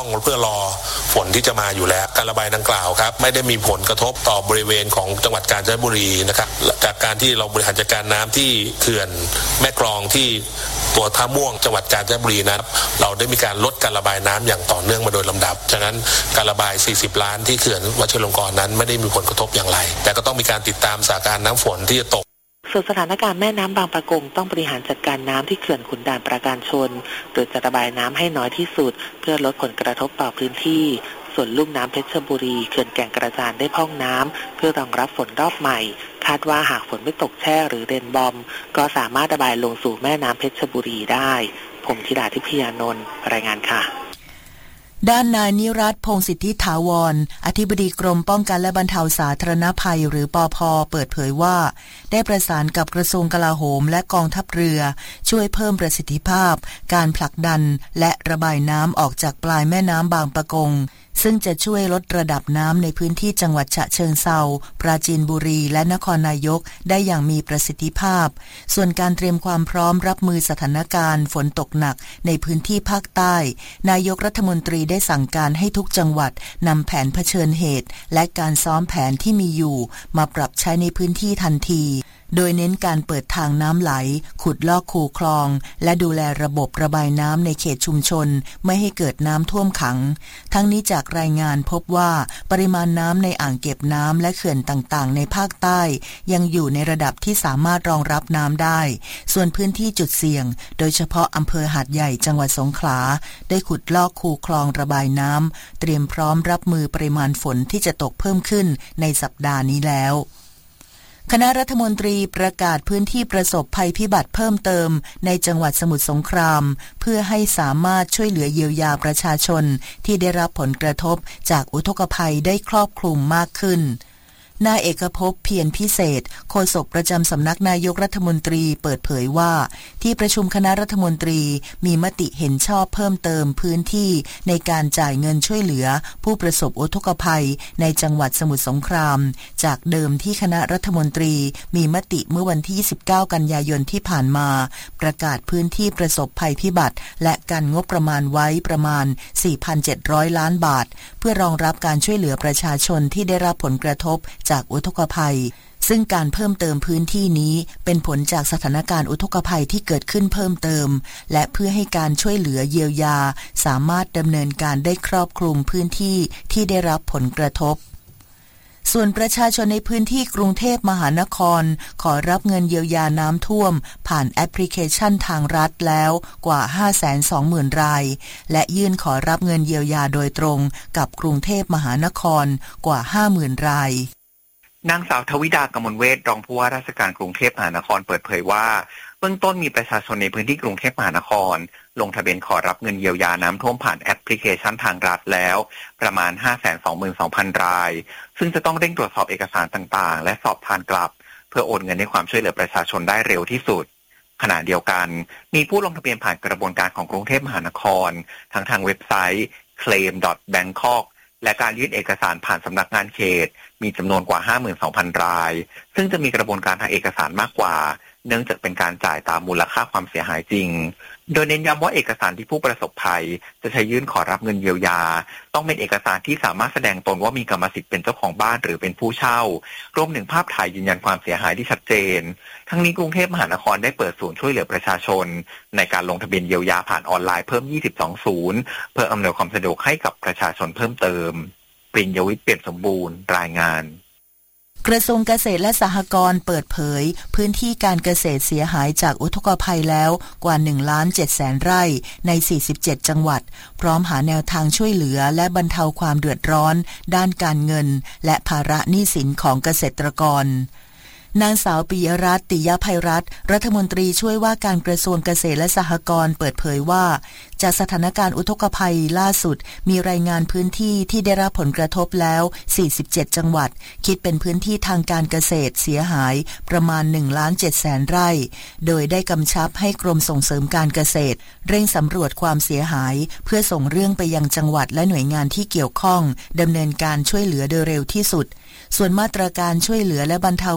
เพื่อรอฝนที่จะมาอยู่แล้วการระบายดังกล่าวครับไม่ได้มีผลกระทบต่อบริเวณของจังหวัดกาญจนบุรีนะครับจากการที่เราบริหารจัดการน้ำที่เขื่อนแม่กลองที่ตัวท่าม่วงจังหวัดกาญจนบุรีนะครับเราได้มีการลดการระบายน้ำอย่างต่อเนื่องมาโดยลำดับฉะนั้นการระบาย40ล้านที่เขื่อนวชิรลงกรณ์นั้นไม่ได้มีผลกระทบอย่างไรแต่ก็ต้องมีการติดตามสถานการณ์น้ำฝนที่จะตกส่วนสถานการณ์แม่น้ำบางปะกงต้องบริหารจัดการน้ำที่เขื่อนขุนด่านปราการชนโดยจะระบายน้ำให้น้อยที่สุดเพื่อลดผลกระทบต่อพื้นที่ส่วนลุ่มน้ำเพชรบุรีเขื่อนแก่งกระจานได้พร่องน้ำเพื่อรองรับฝนรอบใหม่คาดว่าหากฝนไม่ตกแช่หรือเรนบอมก็สามารถระบายลงสู่แม่น้ำเพชรบุรีได้ผมธิดาทิพยานนท์รายงานค่ะด้านนายนิรัตน์พงษ์สิทธิถาวรอธิบดีกรมป้องกันและบรรเทาสาธารณภัยหรือปภ.เปิดเผยว่าได้ประสานกับกระทรวงกลาโหมและกองทัพเรือช่วยเพิ่มประสิทธิภาพการผลักดันและระบายน้ำออกจากปลายแม่น้ำบางปะกงซึ่งจะช่วยลดระดับน้ำในพื้นที่จังหวัดฉะเชิงเทราปราจีนบุรีและนครนายกได้อย่างมีประสิทธิภาพส่วนการเตรียมความพร้อมรับมือสถานการณ์ฝนตกหนักในพื้นที่ภาคใต้นายกรัฐมนตรีได้สั่งการให้ทุกจังหวัดนำแผนเผชิญเหตุและการซ้อมแผนที่มีอยู่มาปรับใช้ในพื้นที่ทันทีโดยเน้นการเปิดทางน้ำไหลขุดลอกคูคลองและดูแลระบบระบายน้ำในเขตชุมชนไม่ให้เกิดน้ำท่วมขังทั้งนี้จากรายงานพบว่าปริมาณน้ำในอ่างเก็บน้ำและเขื่อนต่างๆในภาคใต้ยังอยู่ในระดับที่สามารถรองรับน้ำได้ส่วนพื้นที่จุดเสี่ยงโดยเฉพาะอำเภอหาดใหญ่จังหวัดสงขลาได้ขุดลอกคูคลองระบายน้ำเตรียมพร้อมรับมือปริมาณฝนที่จะตกเพิ่มขึ้นในสัปดาห์นี้แล้วคณะรัฐมนตรีประกาศพื้นที่ประสบภัยพิบัติเพิ่มเติมในจังหวัดสมุทรสงครามเพื่อให้สามารถช่วยเหลือเยียวยาประชาชนที่ได้รับผลกระทบจากอุทกภัยได้ครอบคลุมมากขึ้นนายเอกภพเพียรพิเศษโฆษกประจำสำนักนายกรัฐมนตรีเปิดเผยว่าที่ประชุมคณะรัฐมนตรีมีมติเห็นชอบเพิ่มเติมพื้นที่ในการจ่ายเงินช่วยเหลือผู้ประสบอุทกภัยในจังหวัดสมุทรสงครามจากเดิมที่คณะรัฐมนตรีมีมติเมื่อวันที่29กันยายนที่ผ่านมาประกาศพื้นที่ประสบภัยพิบัติและการงบประมาณไว้ประมาณ 4,700 ล้านบาทเพื่อรองรับการช่วยเหลือประชาชนที่ได้รับผลกระทบจากอุทกภัยซึ่งการเพิ่มเติมพื้นที่นี้เป็นผลจากสถานการณ์อุทกภัยที่เกิดขึ้นเพิ่มเติมและเพื่อให้การช่วยเหลือเยียวยาสามารถดำเนินการได้ครอบคลุมพื้นที่ที่ได้รับผลกระทบส่วนประชาชนในพื้นที่กรุงเทพมหานครขอรับเงินเยียวยาน้ำท่วมผ่านแอปพลิเคชันทางรัฐแล้วกว่า 520,000 รายและยื่นขอรับเงินเยียวยาโดยตรงกับกรุงเทพมหานครกว่า 50,000 รายนางสาวทวิดากมลเวชรองผู้ว่าราชการกรุงเทพมหานครเปิดเผยว่าเบื้องต้นมีประชาชนในพื้นที่กรุงเทพมหานครลงทะเบียนขอรับเงินเยียวยาน้ำท่วมผ่านแอปพลิเคชันทางรัฐแล้วประมาณ 522,000 รายซึ่งจะต้องเร่งตรวจสอบเอกสารต่างๆและสอบทานกลับเพื่อโอนเงินให้ความช่วยเหลือประชาชนได้เร็วที่สุดขณะเดียวกันมีผู้ลงทะเบียนผ่านกระบวนการของกรุงเทพมหานครทั้งทางเว็บไซต์ claim.bangkok และการยื่นเอกสารผ่านสำนักงานเขตมีจำนวนกว่า 52,000 รายซึ่งจะมีกระบวนการทางเอกสารมากกว่าเนื่องจากเป็นการจ่ายตามมูลค่าความเสียหายจริงโดยเน้นย้ำว่าเอกสารที่ผู้ประสบภัยจะใช้ยื่นขอรับเงินเยียวยาต้องเป็นเอกสารที่สามารถแสดงตนว่ามีกรรมสิทธิ์เป็นเจ้าของบ้านหรือเป็นผู้เช่ารวมถึงภาพถ่ายยืนยันความเสียหายที่ชัดเจนทั้งนี้กรุงเทพมหานครได้เปิดศูนย์ช่วยเหลือประชาชนในการลงทะเบียนเยียวยาผ่านออนไลน์เพิ่ม22ศูนย์เพื่ออำนวยความสะดวกให้กับประชาชนเพิ่มเติมปริญญวิทย์เปี่ยมสมบูรณ์รายงานกระทรวงเกษตรและสหกรณ์เปิดเผยพื้นที่การเกษตรเสียหายจากอุทกภัยแล้วกว่า 1,700,000 ไร่ใน47จังหวัดพร้อมหาแนวทางช่วยเหลือและบรรเทาความเดือดร้อนด้านการเงินและภาระหนี้สินของเกษตรกรนางสาวปิยรัตน์ติยภัยรัตน์รัฐมนตรีช่วยว่าการกระทรวงเกษตรและสหกรณ์เปิดเผยว่าจากสถานการณ์อุทกภัยล่าสุดมีรายงานพื้นที่ที่ได้รับผลกระทบแล้ว47จังหวัดคิดเป็นพื้นที่ทางการเกษตรเสียหายประมาณ 1,700,000 ไร่โดยได้กำชับให้กรมส่งเสริมการเกษตรเร่งสำรวจความเสียหายเพื่อส่งเรื่องไปยังจังหวัดและหน่วยงานที่เกี่ยวข้องดำเนินการช่วยเหลือโดยเร็วที่สุดส่วนมาตรการช่วยเหลือและบรรเทาความเดือด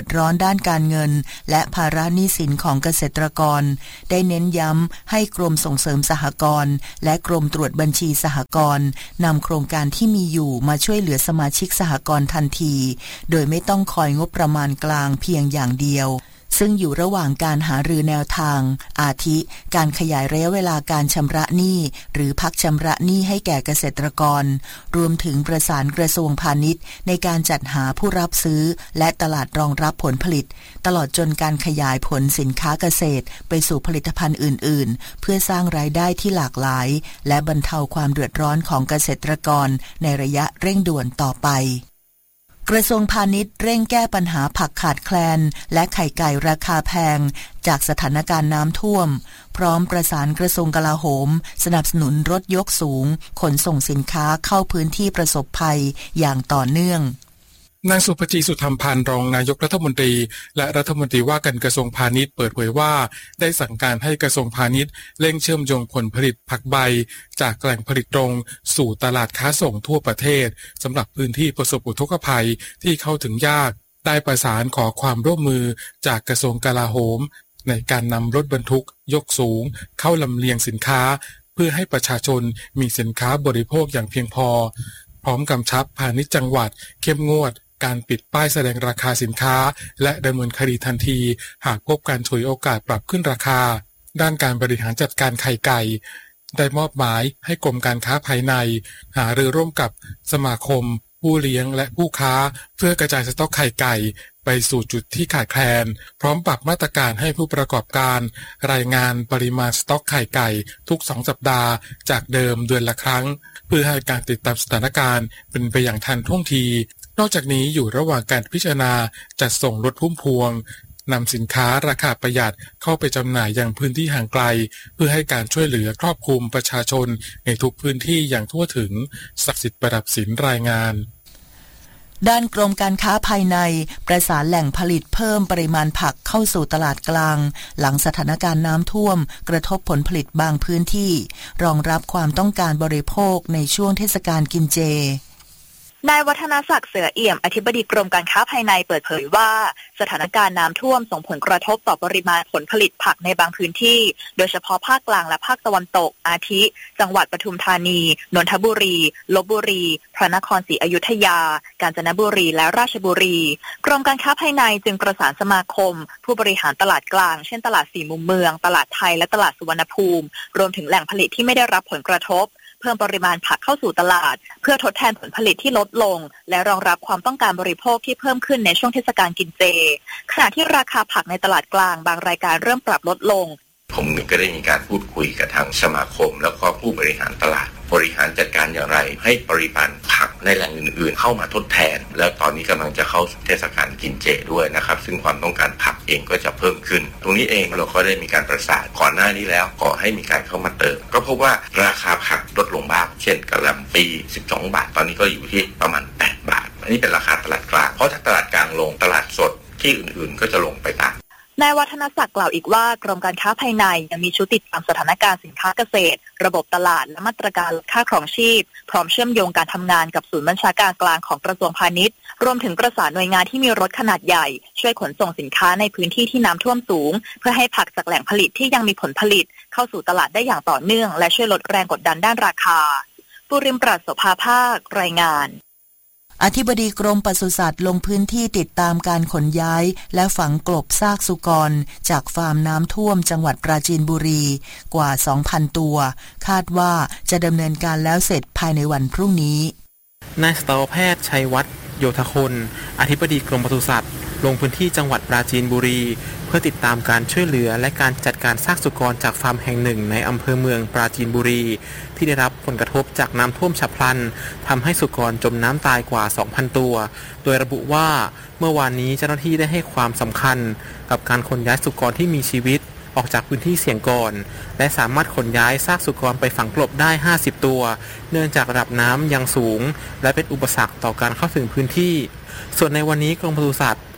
ร้อนด้านการเงินและภาระหนี้สินของเกษตรกรได้เน้นย้ำให้กรมส่งเสริมสหกรณ์และกรมตรวจบัญชีสหกรณ์นำโครงการที่มีอยู่มาช่วยเหลือสมาชิกสหกรณ์ทันทีโดยไม่ต้องคอยงบประมาณกลางเพียงอย่างเดียวซึ่งอยู่ระหว่างการหารือแนวทางอาทิการขยายระยะเวลาการชำระหนี้หรือพักชำระหนี้ให้แก่เกษตรกรรวมถึงประสานกระทรวงพาณิชย์ในการจัดหาผู้รับซื้อและตลาดรองรับผลผลิตตลอดจนการขยายผลสินค้าเกษตรไปสู่ผลิตภัณฑ์อื่นๆเพื่อสร้างรายได้ที่หลากหลายและบรรเทาความเดือดร้อนของเกษตรกรในระยะเร่งด่วนต่อไปกระทรวงพาณิชย์เร่งแก้ปัญหาผักขาดแคลนและไข่ไก่ราคาแพงจากสถานการณ์น้ำท่วมพร้อมประสานกระทรวงกลาโหมสนับสนุนรถยกสูงขนส่งสินค้าเข้าพื้นที่ประสบภัยอย่างต่อเนื่องนางสุภจีสุธรรมพันธ์รองนายกรัฐมนตรีและรัฐมนตรีว่าการกระทรวงพาณิชย์เปิดเผยว่าได้สั่งการให้กระทรวงพาณิชย์เร่งเชื่อมโยงผลผลิตผักใบจากแหล่งผลิตตรงสู่ตลาดค้าส่งทั่วประเทศสำหรับพื้นที่ประสบอุทกภัยที่เข้าถึงยากได้ประสานขอความร่วมมือจากกระทรวงกลาโหมในการนำรถบรรทุกยกสูงเข้าลำเลียงสินค้าเพื่อให้ประชาชนมีสินค้าบริโภคอย่างเพียงพอพร้อมกำชับพาณิชย์จังหวัดเข้มงวดการปิดป้ายแสดงราคาสินค้าและดำเนินคดีทันทีหากพบการฉวยโอกาสปรับขึ้นราคาด้านการบริหารจัดการไข่ไก่ได้มอบหมายให้กรมการค้าภายในหารือร่วมกับสมาคมผู้เลี้ยงและผู้ค้าเพื่อกระจายสต็อกไข่ไก่ไปสู่จุดที่ขาดแคลนพร้อมปรับมาตรการให้ผู้ประกอบการรายงานปริมาณสต็อกไข่ไก่ทุก2 สัปดาห์จากเดิมเดือนละครั้งเพื่อให้การติดตามสถานการณ์เป็นไปอย่างทันท่วงทีนอกจากนี้อยู่ระหว่างการพิจารณาจัดส่งรถพุ่มพวงนำสินค้าราคาประหยัดเข้าไปจำหน่ายยังพื้นที่ห่างไกลเพื่อให้การช่วยเหลือครอบคลุมประชาชนในทุกพื้นที่อย่างทั่วถึงศักดิ์สิทธิ์ประดับศิลป์รายงานด้านกรมการค้าภายในประสานแหล่งผลิตเพิ่มปริมาณผักเข้าสู่ตลาดกลางหลังสถานการณ์น้ำท่วมกระทบผลผลิตบางพื้นที่รองรับความต้องการบริโภคในช่วงเทศกาลกินเจนายวัฒนศักดิ์เสือเอี่ยมอธิบดีกรมการค้าภายในเปิดเผยว่าสถานการณ์น้ำท่วมส่งผลกระทบต่อปริมาณผลผลิตผักในบางพื้นที่โดยเฉพาะภาคกลางและภาคตะวันตกอาทิจังหวัดปทุมธานีนนทบุรีลพบุรีพระนครศรีอยุธยากาญจนบุรีและราชบุรีกรมการค้าภายในจึงประสานสมาคมผู้บริหารตลาดกลางเช่นตลาดสี่มุมเมืองตลาดไทยและตลาดสุวรรณภูมิรวมถึงแหล่งผลิตที่ไม่ได้รับผลกระทบเพิ่มปริมาณผักเข้าสู่ตลาดเพื่อทดแทนผลผลิตที่ลดลงและรองรับความต้องการบริโภคที่เพิ่มขึ้นในช่วงเทศกาลกินเจขณะที่ราคาผักในตลาดกลางบางรายการเริ่มปรับลดลงผมก็ได้มีการพูดคุยกับทางสมาคมแล้วก็ผู้บริหารตลาดบริหารจัดการอย่างไรให้ปริมาณผักในแหล่งอื่นๆเข้ามาทดแทนแล้วตอนนี้กำลังจะเข้าเทศกาลกินเจด้วยนะครับซึ่งความต้องการผักเองก็จะเพิ่มขึ้นตรงนี้เองเราก็ได้มีการประสานก่อนหน้านี้แล้วขอให้มีการเข้ามาเติมก็พบว่าราคาผักลดลงบ้างเช่นกะหล่ำปี12 บาทตอนนี้ก็อยู่ที่ประมาณ8 บาทอันนี้เป็นราคาตลาดกลางเพราะถ้าตลาดกลางลงตลาดสดที่อื่นๆก็จะลงไปตามนายวัฒนศักดิ์กล่าวอีกว่ากรมการค้าภายในยังมีชุดติดตามสถานการณ์สินค้าเกษตรระบบตลาดและมาตรการลดค่าครองชีพพร้อมเชื่อมโยงการทำงานกับศูนย์บัญชาการกลางของกระทรวงพาณิชย์รวมถึงประสานหน่วยงานที่มีรถขนาดใหญ่ช่วยขนส่งสินค้าในพื้นที่ที่น้ำท่วมสูงเพื่อให้ผักจากแหล่งผลิตที่ยังมีผลผลิตเข้าสู่ตลาดได้อย่างต่อเนื่องและช่วยลดแรงกดดันด้านราคาปุริมปราศโสภาภาครายงานอธิบดีกรมปศุสัตว์ลงพื้นที่ติดตามการขนย้ายและฝังกลบซากสุกรจากฟาร์มน้ำท่วมจังหวัดปราจีนบุรีกว่า 2,000 ตัวคาดว่าจะดำเนินการแล้วเสร็จภายในวันพรุ่งนี้นายสัตวแพทย์ชัยวัฒน์โยธคนอธิบดีกรมปศุสัตว์ลงพื้นที่จังหวัดปราจีนบุรีเพื่อติดตามการช่วยเหลือและการจัดการซากสุกรจากฟาร์มแห่งหนึ่งในอำเภอเมืองปราจีนบุรีที่ได้รับผลกระทบจากน้ำท่วมฉับพลันทำให้สุกรจมน้ำตายกว่า 2,000 ตัวโดยระบุว่าเมื่อวานนี้เจ้าหน้าที่ได้ให้ความสำคัญกับการขนย้ายสุกรที่มีชีวิตออกจากพื้นที่เสี่ยงก่อนและสามารถขนย้ายซากสุกรไปฝังกลบได้50 ตัวเนื่องจากระดับน้ำยังสูงและเป็นอุปสรรคต่อการเข้าถึงพื้นที่ส่วนในวันนี้กรมปศุสัตว์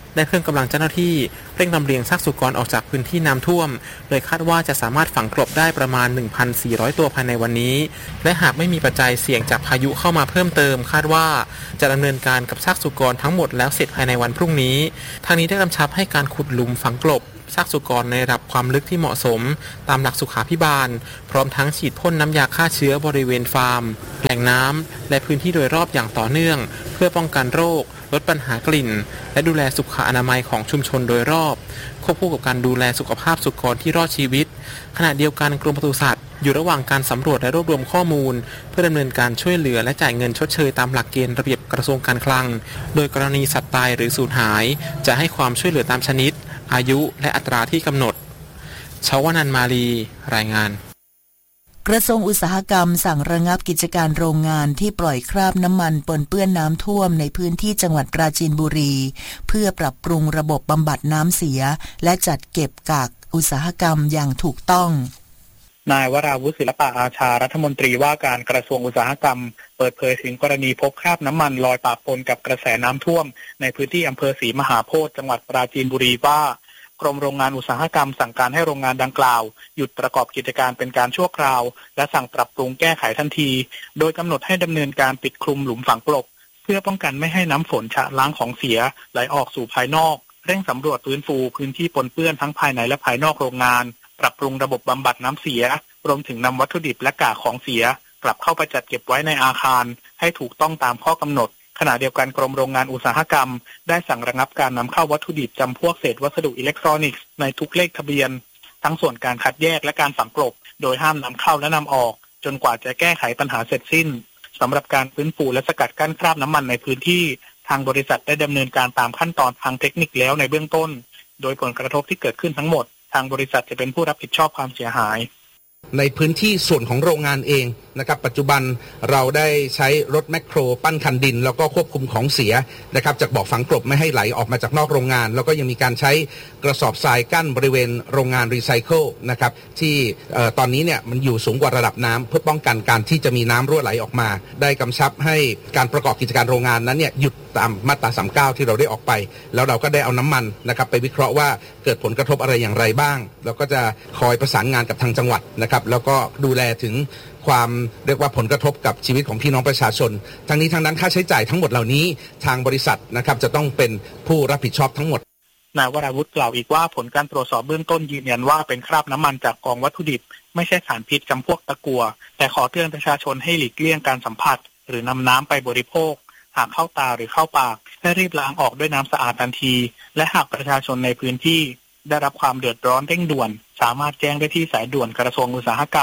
ได้เพิ่มกำลังเจ้าหน้าที่เร่งลำเลียงซากสุกรออกจากพื้นที่น้ำท่วมโดยคาดว่าจะสามารถฝังกลบได้ประมาณ 1,400 ตัวภายในวันนี้และหากไม่มีปัจจัยเสี่ยงจากพายุเข้ามาเพิ่มเติมคาดว่าจะดำเนินการกับซากสุกรทั้งหมดแล้วเสร็จภายในวันพรุ่งนี้ทางนี้ได้กำชับให้การขุดหลุมฝังกลบซากสุกรในระดับความลึกที่เหมาะสมตามหลักสุขาภิบาลพร้อมทั้งฉีดพ่นน้ำยาฆ่าเชื้อบริเวณฟาร์มแหล่งน้ำและพื้นที่โดยรอบอย่างต่อเนื่องเพื่อป้องกันโรคลดปัญหากลิ่นและดูแลสุขอนามัยของชุมชนโดยรอบควบคู่กับการดูแลสุขภาพสุกรที่รอดชีวิตขณะเดียวกันกรมปศุสัตว์อยู่ระหว่างการสำรวจและรวบรวมข้อมูลเพื่อดำเนินการช่วยเหลือและจ่ายเงินชดเชยตามหลักเกณฑ์ระเบียบกระทรวงการคลังโดยกรณีสัตว์ตายหรือสูญหายจะให้ความช่วยเหลือตามชนิดอายุและอัตราที่กำหนดชวนันท์มาลีรายงานกระทรวงอุตสาหกรรมสั่งระงับกิจการโรงงานที่ปล่อยคราบน้ำมันปนเปื้อนน้ำท่วมในพื้นที่จังหวัดปราจีนบุรีเพื่อปรับปรุงระบบบำบัดน้ำเสียและจัดเก็บกากอุตสาหกรรมอย่างถูกต้องนายวราวุฒิศิลปะอาชารัฐมนตรีว่าการกระทรวงอุตสาหกรรมเปิดเผยถึงกรณีพบคราบน้ำมันลอยปะปนกับกระแสน้ำท่วมในพื้นที่อำเภอศรีมหาโพธิ์จังหวัดปราจีนบุรีว่ากรมโรงงานอุตสาหกรรมสั่งการให้โรงงานดังกล่าวหยุดประกอบกิจการเป็นการชั่วคราวและสั่งปรับปรุงแก้ไขทันทีโดยกำหนดให้ดำเนินการปิดคลุมหลุมฝังกลบเพื่อป้องกันไม่ให้น้ำฝนชะล้างของเสียไหลออกสู่ภายนอกเร่งสำรวจฟื้นฟูพื้นที่ปนเปื้อนทั้งภายในและภายนอกโรงงานปรับปรุงระบบบำบัดน้ำเสียรวมถึงนำวัตถุดิบและกากของเสียกลับเข้าไปจัดเก็บไว้ในอาคารให้ถูกต้องตามข้อกำหนดขณะเดียวกันกรมโรงงานอุตสาหกรรมได้สั่งระงับการนำเข้าวัตถุดิบจำพวกเศษวัสดุอิเล็กทรอนิกส์ในทุกเลขทะเบียนทั้งส่วนการคัดแยกและการฝังกลบโดยห้ามนำเข้าและนำออกจนกว่าจะแก้ไขปัญหาเสร็จสิ้นสำหรับการฟื้นฟูและสกัดกั้นคราบน้ำมันในพื้นที่ทางบริษัทได้ดำเนินการตามขั้นตอนทางเทคนิคแล้วในเบื้องต้นโดยผลกระทบที่เกิดขึ้นทั้งหมดทางบริษัทจะเป็นผู้รับผิดชอบความเสียหายในพื้นที่ส่วนของโรงงานเองนะครับปัจจุบันเราได้ใช้รถแมคโครปั้นคันดินแล้วก็ควบคุมของเสียนะครับจากบ่อฝังกลบไม่ให้ไหลออกมาจากนอกโรงงานแล้วก็ยังมีการใช้กระสอบทรายกั้นบริเวณโรงงานรีไซเคิลนะครับที่ตอนนี้เนี่ยมันอยู่สูงกว่าระดับน้ำเพื่อป้องกันการที่จะมีน้ำรั่วไหลออกมาได้กำชับให้การประกอบกิจการโรงงานนั้นเนี่ยหยุดตามมาตรา39ที่เราได้ออกไปแล้วเราก็ได้เอาน้ำมันนะครับไปวิเคราะห์ว่าเกิดผลกระทบอะไรอย่างไรบ้างแล้วก็จะคอยประสานงานกับทางจังหวัดนะครับแล้วก็ดูแลถึงความเรียกว่าผลกระทบกับชีวิตของพี่น้องประชาชนทั้งนี้ทั้งนั้นค่าใช้จ่ายทั้งหมดเหล่านี้ทางบริษัทนะครับจะต้องเป็นผู้รับผิดชอบทั้งหมดนายวราวุฒิกล่าวอีกว่าผลการตรวจสอบเบื้องต้นยืนยันว่าเป็นคราบน้ำมันจากกองวัตถุดิบไม่ใช่สารพิษจำพวกตะกั่วแต่ขอเตือนประชาชนให้หลีกเลี่ยงการสัมผัสหรือนำน้ำไปบริโภคหากเข้าตาหรือเข้าปากให้รีบล้างออกด้วยน้ำสะอาดทันทีและหากประชาชนในพื้นที่ได้รับความเดือดร้อนเร่งด่วนสามารถแจ้งได้ที่สายด่วนกระทรวงอุตสาหกรรม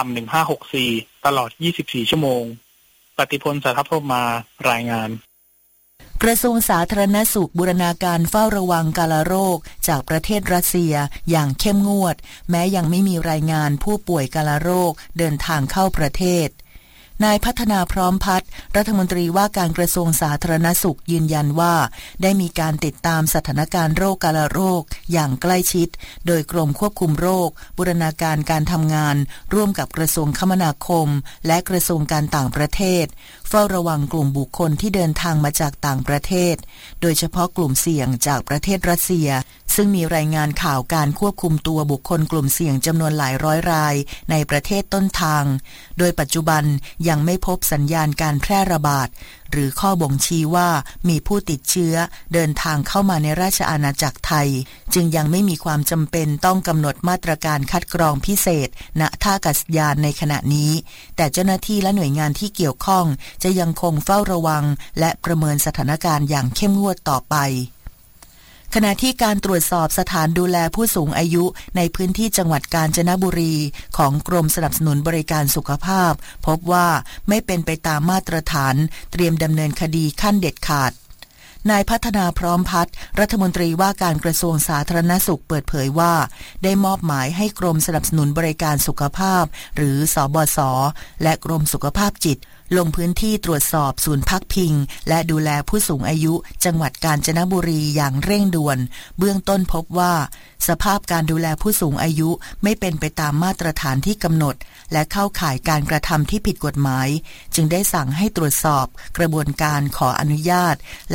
1564ตลอด24ชั่วโมงปฏิพล สัทธพรหมารายงานกระทรวงสาธารณสุขบูรณาการเฝ้าระวังกาฬโรคจากประเทศรัสเซียอย่างเข้มงวดแม้ยังไม่มีรายงานผู้ป่วยกาฬโรคเดินทางเข้าประเทศนายพัฒนาพร้อมพัฒน์รัฐมนตรีว่าการกระทรวงสาธารณสุขยืนยันว่าได้มีการติดตามสถานการณ์โรคกาฬโรคอย่างใกล้ชิดโดยกรมควบคุมโรคบูรณาการการทำงานร่วมกับกระทรวงคมนาคมและกระทรวงการต่างประเทศเฝ้าระวังกลุ่มบุคคลที่เดินทางมาจากต่างประเทศโดยเฉพาะกลุ่มเสี่ยงจากประเทศรัสเซียซึ่งมีรายงานข่าวการควบคุมตัวบุคคลกลุ่มเสี่ยงจำนวนหลายร้อยรายในประเทศต้นทางโดยปัจจุบันยังไม่พบสัญญาณการแพร่ระบาดหรือข้อบ่งชี้ว่ามีผู้ติดเชื้อเดินทางเข้ามาในราชอาณาจักรไทยจึงยังไม่มีความจำเป็นต้องกำหนดมาตรการคัดกรองพิเศษณท่าอากาศยานในขณะนี้แต่เจ้าหน้าที่และหน่วยงานที่เกี่ยวข้องจะยังคงเฝ้าระวังและประเมินสถานการณ์อย่างเข้มงวดต่อไปขณะที่การตรวจสอบสถานดูแลผู้สูงอายุในพื้นที่จังหวัดกาญจนบุรีของกรมสนับสนุนบริการสุขภาพพบว่าไม่เป็นไปตามมาตรฐานเตรียมดำเนินคดีขั้นเด็ดขาดนายพัฒนาพร้อมพัฒน์รัฐมนตรีว่าการกระทรวงสาธารณสุขเปิดเผยว่าได้มอบหมายให้กรมสนับสนุนบริการสุขภาพหรือสบศและกรมสุขภาพจิตลงพื้นที่ตรวจสอบศูนย์พักพิงและดูแลผู้สูงอายุจังหวัดกาญจนบุรีอย่างเร่งด่วนเบื้องต้นพบว่าสภาพการดูแลผู้สูงอายุไม่เป็นไปตามมาตรฐานที่กำหนดและเข้าข่ายการกระทำที่ผิดกฎหมายจึงได้สั่งให้ตรวจสอบกระบวนการขออนุญาตและการ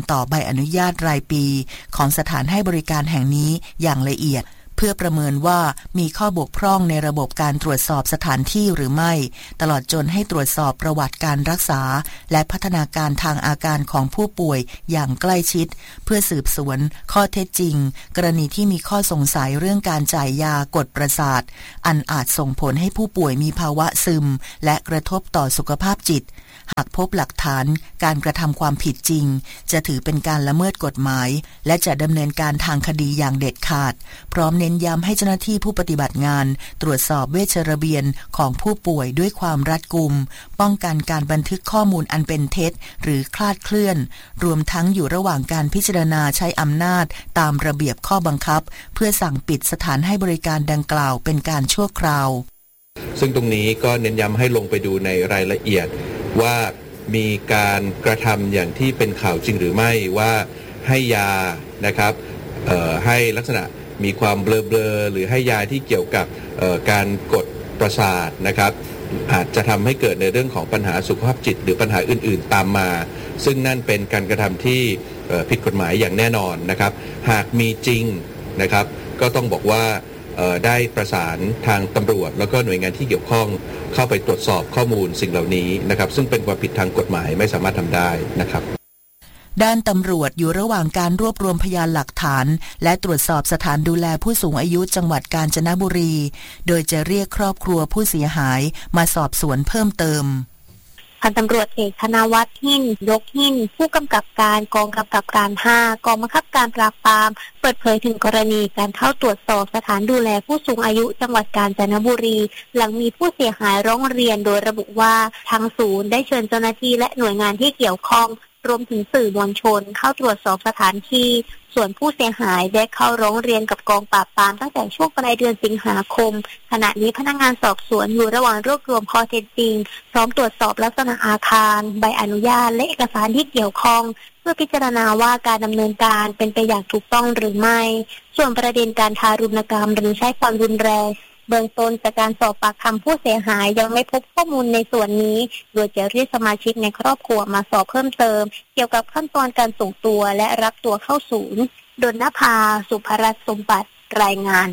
ต่อใบอนุญาตรายปีของสถานให้บริการแห่งนี้อย่างละเอียดเพื่อประเมินว่ามีข้อบกพร่องในระบบการตรวจสอบสถานที่หรือไม่ตลอดจนให้ตรวจสอบประวัติการรักษาและพัฒนาการทางอาการของผู้ป่วยอย่างใกล้ชิดเพื่อสืบสวนข้อเท็จจริงกรณีที่มีข้อสงสัยเรื่องการจ่ายยากดประสาทอันอาจส่งผลให้ผู้ป่วยมีภาวะซึมและกระทบต่อสุขภาพจิตหากพบหลักฐานการกระทำความผิดจริงจะถือเป็นการละเมิดกฎหมายและจะดำเนินการทางคดีอย่างเด็ดขาดพร้อมเน้นย้ำให้เจ้าหน้าที่ผู้ปฏิบัติงานตรวจสอบเวชระเบียนของผู้ป่วยด้วยความรัดกุมป้องกันการบันทึกข้อมูลอันเป็นเท็จหรือคลาดเคลื่อนรวมทั้งอยู่ระหว่างการพิจารณาใช้อำนาจตามระเบียบข้อบังคับเพื่อสั่งปิดสถานให้บริการดังกล่าวเป็นการชั่วคราวซึ่งตรงนี้ก็เน้นย้ำให้ลงไปดูในรายละเอียดว่ามีการกระทำอย่างที่เป็นข่าวจริงหรือไม่ว่าให้ยานะครับให้ลักษณะมีความเบลอๆหรือให้ยาที่เกี่ยวกับการกดประสาทนะครับอาจจะทำให้เกิดในเรื่องของปัญหาสุขภาพจิตหรือปัญหาอื่นๆตามมาซึ่งนั่นเป็นการกระทำที่ผิดกฎหมายอย่างแน่นอนนะครับหากมีจริงนะครับก็ต้องบอกว่าได้ประสานทางตำรวจแล้วก็หน่วยงานที่เกี่ยวข้องเข้าไปตรวจสอบข้อมูลสิ่งเหล่านี้นะครับซึ่งเป็นความผิดทางกฎหมายไม่สามารถทำได้นะครับด้านตำรวจอยู่ระหว่างการรวบรวมพยานหลักฐานและตรวจสอบสถานดูแลผู้สูงอายุจังหวัดกาญจนบุรีโดยจะเรียกครอบครัวผู้เสียหายมาสอบสวนเพิ่มเติมพันตำรวจเอกธนวัฒน์หินยกหินผู้กำกับการกองกำกับการ 5 กองบังคับการปราบปรามเปิดเผยถึงกรณีการเข้าตรวจสอบสถานดูแลผู้สูงอายุจังหวัดกาญจนบุรีหลังมีผู้เสียหายร้องเรียนโดยระบุว่าทางศูนย์ได้เชิญเจ้าหน้าที่และหน่วยงานที่เกี่ยวข้องรวมถึงสื่อมวลชนเข้าตรวจสอบสถานที่ส่วนผู้เสียหายได้เข้าร้องเรียนกับกองปราบปรามตั้งแต่ช่วงปลายเดือนสิงหาคมขณะนี้พนักงานสอบสวนอยู่ระหว่างรวบรวมข้อเท็จจริงพร้อมตรวจสอบลักษณะอาคารใบอนุญาตและเอกสารที่เกี่ยวข้องเพื่อพิจารณาว่าการดำเนินการเป็นไปอย่างถูกต้องหรือไม่ส่วนประเด็นการทารุณกรรมหรือใช้ความรุนแรงเบื้องต้นจากการสอบปากคำผู้เสียหายยังไม่พบข้อมูลในส่วนนี้โดยจะเรียกสมาชิกในครอบครัวมาสอบเพิ่มเติมเกี่ยวกับขั้นตอนการส่งตัวและรับตัวเข้าศูนย์ดลนภาสุภรัตน์สมบัติรายงาน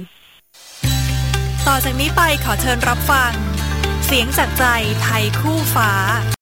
ต่อจากนี้ไปขอเชิญรับฟังเสียงจากใจไทยคู่ฟ้า